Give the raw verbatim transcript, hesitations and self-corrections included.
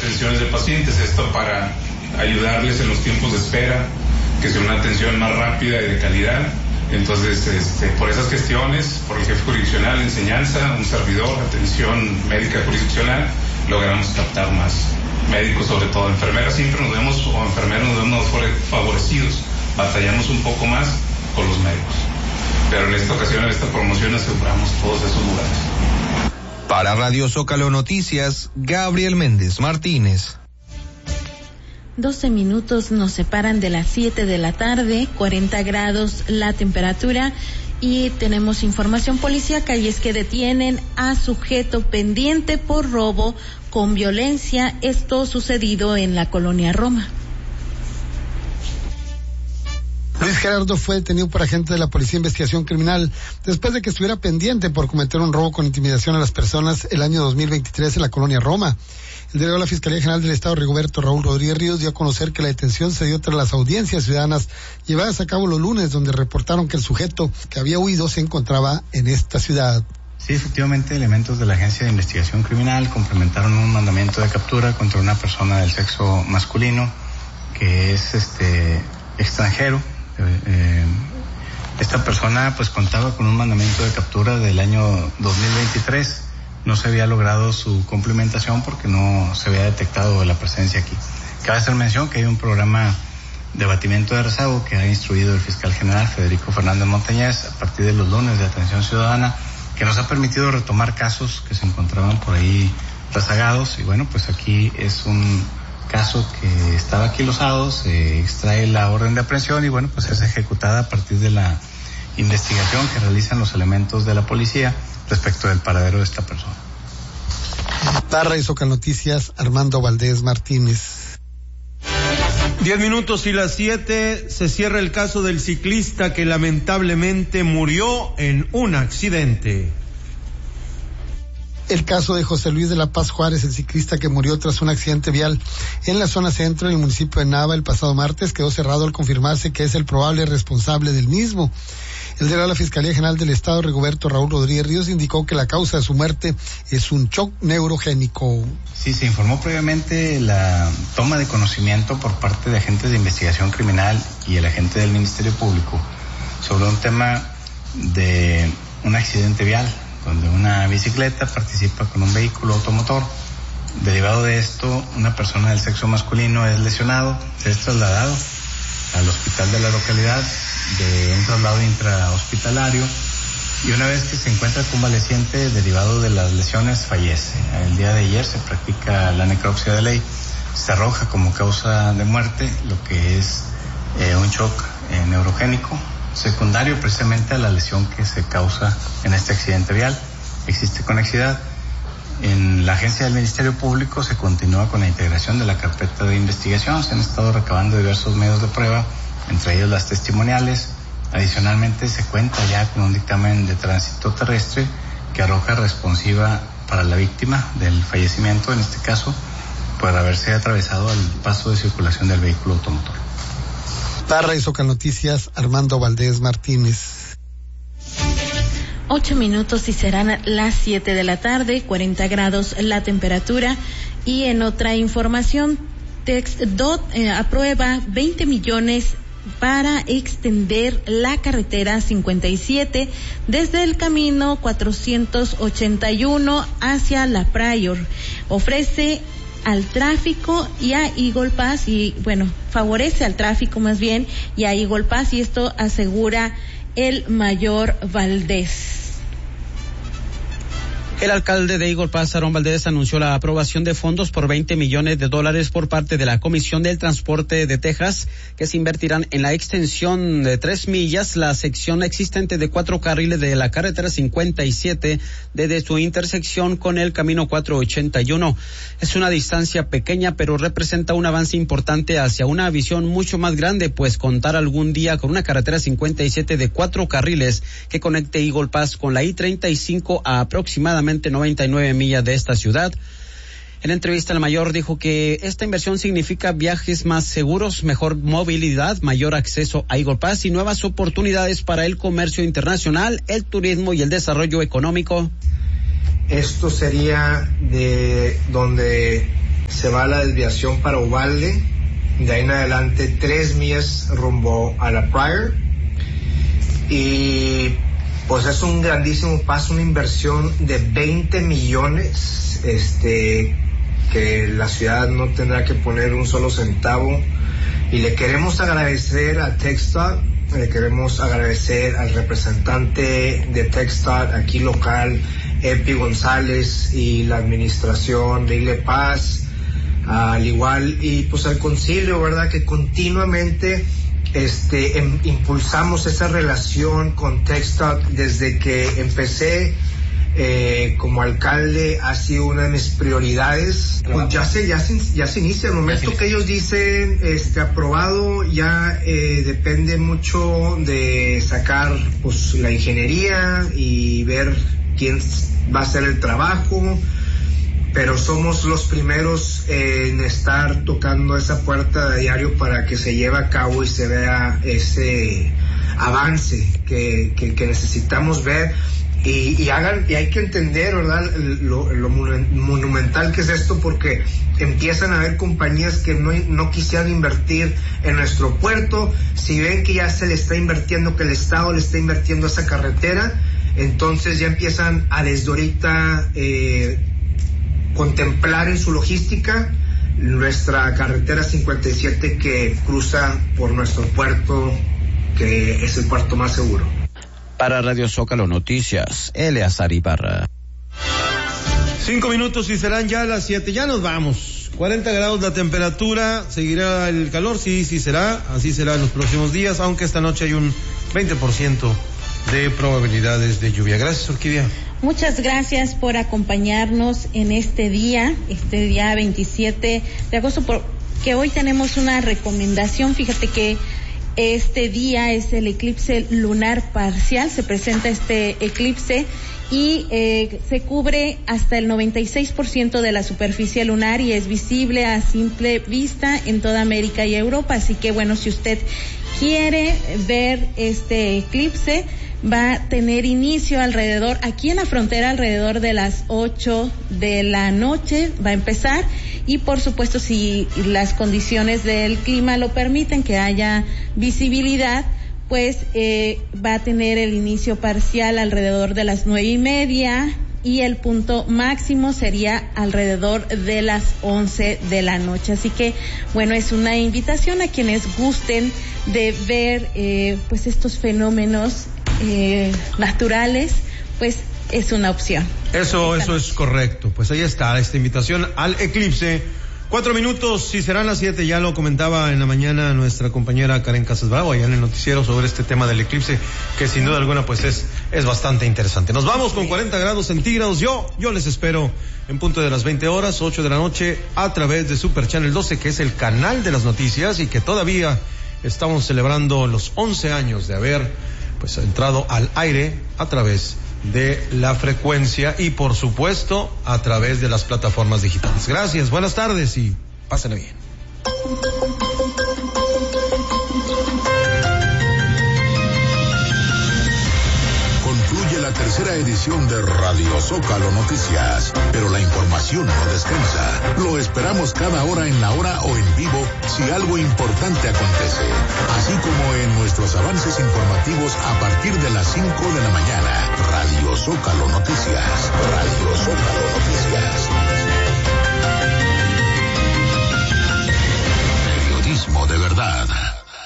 atenciones de pacientes, esto para ayudarles en los tiempos de espera, que sea una atención más rápida y de calidad. Entonces, este, por esas gestiones, por el jefe jurisdiccional, enseñanza, un servidor, atención médica jurisdiccional, logramos captar más médicos, sobre todo enfermeras. Siempre nos vemos, o enfermeros nos vemos favorecidos, batallamos un poco más con los médicos. Pero en esta ocasión, en esta promoción, aseguramos todos esos lugares. Para Radio Zócalo Noticias, Gabriel Méndez Martínez. doce minutos nos separan de las siete de la tarde, cuarenta grados la temperatura, y tenemos información policíaca, y es que detienen a sujeto pendiente por robo con violencia, esto sucedido en la colonia Roma. Luis Gerardo fue detenido por agentes de la Policía de Investigación Criminal después de que estuviera pendiente por cometer un robo con intimidación a las personas el año dos mil veintitrés en la colonia Roma. El delegado de la Fiscalía General del Estado, Rigoberto Raúl Rodríguez Ríos, dio a conocer que la detención se dio tras las audiencias ciudadanas llevadas a cabo los lunes, donde reportaron que el sujeto que había huido se encontraba en esta ciudad. Sí, efectivamente, elementos de la Agencia de Investigación Criminal complementaron un mandamiento de captura contra una persona del sexo masculino que es este extranjero. Eh, esta persona pues contaba con un mandamiento de captura del año dos mil veintitrés. No se había logrado su cumplimentación porque no se había detectado la presencia aquí. Cabe hacer mención que hay un programa de abatimiento de rezago que ha instruido el fiscal general Federico Fernández Montañez a partir de los lunes de atención ciudadana, que nos ha permitido retomar casos que se encontraban por ahí rezagados. Y bueno, pues aquí es un caso que estaba aquí losado, se extrae la orden de aprehensión y bueno, pues es ejecutada a partir de la investigación que realizan los elementos de la policía respecto del paradero de esta persona. Para Radio Zócalo Noticias, Armando Valdés Martínez. Diez minutos y las siete, se cierra el caso del ciclista que lamentablemente murió en un accidente. El caso de José Luis de la Paz Juárez, el ciclista que murió tras un accidente vial en la zona centro del municipio de Nava el pasado martes, quedó cerrado al confirmarse que es el probable responsable del mismo. El delegado de la Fiscalía General del Estado, Rigoberto Raúl Rodríguez Ríos, indicó que la causa de su muerte es un shock neurogénico. Sí, se informó previamente la toma de conocimiento por parte de agentes de investigación criminal y el agente del Ministerio Público sobre un tema de un accidente vial, donde una bicicleta participa con un vehículo automotor. Derivado de esto, una persona del sexo masculino es lesionado, se es trasladado al hospital de la localidad de un traslado intrahospitalario y una vez que se encuentra convaleciente derivado de las lesiones fallece. El día de ayer se practica la necropsia de ley, se arroja como causa de muerte lo que es eh, un shock eh, neurogénico secundario precisamente a la lesión que se causa en este accidente vial. Existe conexidad. En la agencia del Ministerio Público se continúa con la integración de la carpeta de investigación. Se han estado recabando diversos medios de prueba, entre ellos las testimoniales. Adicionalmente se cuenta ya con un dictamen de tránsito terrestre que arroja responsiva para la víctima del fallecimiento, en este caso, por haberse atravesado el paso de circulación del vehículo automotor. Para Radio Zócalo Noticias, Armando Valdés Martínez. Ocho minutos y serán las siete de la tarde, cuarenta grados la temperatura. Y en otra información, TxDOT eh, aprueba veinte millones para extender la carretera cincuenta y siete desde el camino cuatrocientos ochenta y uno hacia La Prior. Ofrece al tráfico y a Eagle Pass y bueno, favorece al tráfico más bien y a Eagle Pass, y esto asegura el mayor Valdés. El alcalde de Eagle Pass, Aarón Valdés, anunció la aprobación de fondos por veinte millones de dólares por parte de la Comisión del Transporte de Texas, que se invertirán en la extensión de tres millas, la sección existente de cuatro carriles de la carretera cincuenta y siete desde su intersección con el camino cuatrocientos ochenta y uno. Es una distancia pequeña, pero representa un avance importante hacia una visión mucho más grande, pues contar algún día con una carretera cincuenta y siete de cuatro carriles que conecte Eagle Pass con la I treinta y cinco a aproximadamente noventa y nueve millas de esta ciudad. En entrevista, el mayor dijo que esta inversión significa viajes más seguros, mejor movilidad, mayor acceso a Eagle Pass y nuevas oportunidades para el comercio internacional, el turismo y el desarrollo económico. Esto sería de donde se va a la desviación para Uvalde, de ahí en adelante tres millas rumbo a la Pryor, y pues es un grandísimo paso, una inversión de veinte millones, este, que la ciudad no tendrá que poner un solo centavo, y le queremos agradecer a TxDOT, le queremos agradecer al representante de TxDOT aquí local, Epi González, y la administración de Ile Paz, al igual, y pues al concilio, ¿verdad?, que continuamente este em, impulsamos esa relación con TxDOT. Desde que empecé eh, como alcalde ha sido una de mis prioridades. Pues ya se ya se, ya se inicia el momento que ellos dicen este aprobado, ya eh, depende mucho de sacar pues la ingeniería y ver quién va a hacer el trabajo, pero somos los primeros en estar tocando esa puerta de diario para que se lleve a cabo y se vea ese avance que, que, que necesitamos ver, y, y hagan, y hay que entender, ¿verdad?, lo, lo monumental que es esto, porque empiezan a haber compañías que no, no quisieran invertir en nuestro puerto. Si ven que ya se le está invirtiendo, que el Estado le está invirtiendo a esa carretera, entonces ya empiezan a desde ahorita eh, contemplar en su logística nuestra carretera cincuenta y siete que cruza por nuestro puerto, que es el puerto más seguro. Para Radio Zócalo Noticias, Eleazar Ibarra. Cinco minutos y serán ya las siete. Ya nos vamos. cuarenta grados la temperatura. ¿Seguirá el calor? Sí, sí será. Así será en los próximos días, aunque esta noche hay un veinte por ciento de probabilidades de lluvia. Gracias, Orquídea. Muchas gracias por acompañarnos en este día, este día veintisiete de agosto, porque hoy tenemos una recomendación. Fíjate que este día es el eclipse lunar parcial, se presenta este eclipse y eh, se cubre hasta el noventa y seis por ciento de la superficie lunar y es visible a simple vista en toda América y Europa. Así que bueno, si usted quiere ver este eclipse, va a tener inicio alrededor, aquí en la frontera, alrededor de las ocho de la noche va a empezar, y por supuesto si las condiciones del clima lo permiten, que haya visibilidad, pues eh, va a tener el inicio parcial alrededor de las nueve y media y el punto máximo sería alrededor de las once de la noche. Así que bueno, es una invitación a quienes gusten de ver eh, pues estos fenómenos Eh, naturales, pues es una opción. Eso, eso es correcto. Pues ahí está esta invitación al eclipse. Cuatro minutos y serán las siete. Ya lo comentaba en la mañana nuestra compañera Karen Casas Bravo allá en el noticiero sobre este tema del eclipse, que sin duda alguna pues es, es bastante interesante. Nos vamos con cuarenta grados centígrados. Yo, yo les espero en punto de las veinte horas, ocho de la noche, a través de Super Channel doce, que es el canal de las noticias, y que todavía estamos celebrando los once años de haber pues entrado al aire a través de la frecuencia y por supuesto a través de las plataformas digitales. Gracias, buenas tardes y pásenla bien. Concluye la tercera edición de Radio Zócalo Noticias, pero la información no descansa. Lo esperamos cada hora en la hora o en vivo si algo importante acontece, así como en nuestros avances informativos a partir de las cinco de la mañana. Radio Zócalo Noticias. Radio Zócalo Noticias. Periodismo de verdad.